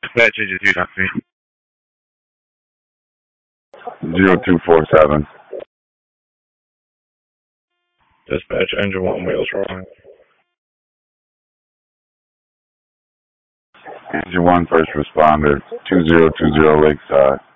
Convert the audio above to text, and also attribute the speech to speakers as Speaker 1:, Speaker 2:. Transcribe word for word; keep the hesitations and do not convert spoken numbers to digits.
Speaker 1: Dispatch engine two copy.
Speaker 2: Zero two four seven.
Speaker 1: Dispatch engine one wheels wrong.
Speaker 2: Engine one first responder two zero two zero Lakeside.